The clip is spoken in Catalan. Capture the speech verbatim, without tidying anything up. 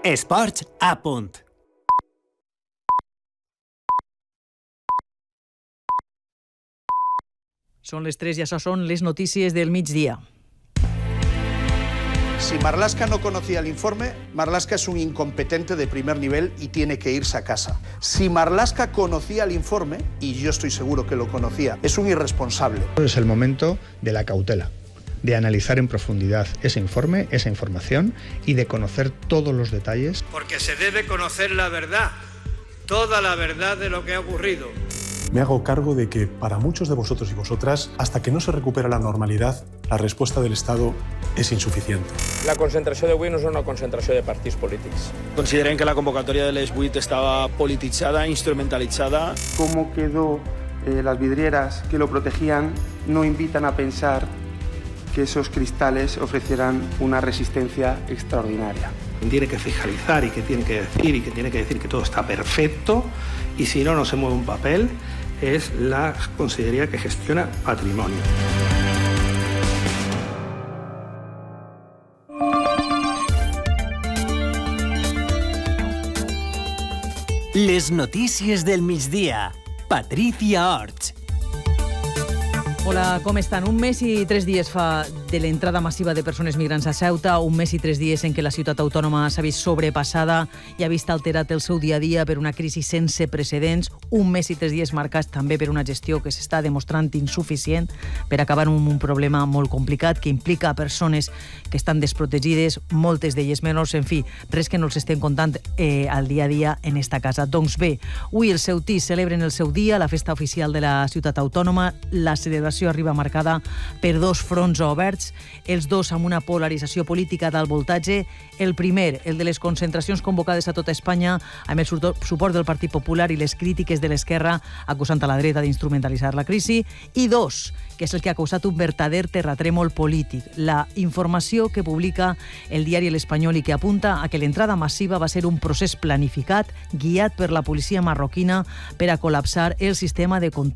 Esports a punt. Són les tres i això són les notícies del migdia. Si Marlaska no conocía el informe, Marlaska es un incompetente de primer nivel y tiene que irse a casa. Si Marlaska conocía el informe, y yo estoy seguro que lo conocía, es un irresponsable. Es el momento de la cautela, de analizar en profundidad ese informe, esa información y de conocer todos los detalles. Porque se debe conocer la verdad, toda la verdad de lo que ha ocurrido. Me hago cargo de que para muchos de vosotros y vosotras, hasta que no se recupera la normalidad, la respuesta del Estado és insuficient. La concentració d'avui no és una concentració de partits polítics. Consideren que la convocatòria de les vuit estava polititzada, instrumentalitzada. Cómo quedó eh, las vidrieras que lo protegían no invitan a pensar que esos cristales ofrecieran una resistencia extraordinaria. Tiene que fiscalizar y que tiene que decir y que tiene que decir que todo está perfecto y si no, no se mueve un papel, es la Consellería que gestiona patrimonio. Les notícies del migdia. Patricia Orts. Hola, com estan? Un mes i tres dies fa de l'entrada massiva de persones migrants a Ceuta, un mes i tres dies en què la ciutat autònoma s'ha vist sobrepassada i ha vist alterat el seu dia a dia per una crisi sense precedents, un mes i tres dies marcats també per una gestió que s'està demostrant insuficient per acabar amb un problema molt complicat que implica a persones que estan desprotegides, moltes d'elles menors, en fi, res que no els estem contant eh, al dia a dia en esta casa. Doncs bé, avui els ceutís celebren el seu dia, la festa oficial de la ciutat autònoma, la celebració arriba marcada per dos fronts oberts, els dos amb una polarització política d'alt voltatge. El primer, el de les concentracions convocades a tota Espanya amb el suport del Partit Popular i les crítiques de l'esquerra acusant a la dreta d'instrumentalitzar la crisi. I dos, que és el que ha causat un verdader terratrèmol polític, la informació que publica el diari L'Espanyol i que apunta a que l'entrada massiva va ser un procés planificat guiat per la policia marroquina per a col·lapsar el sistema de control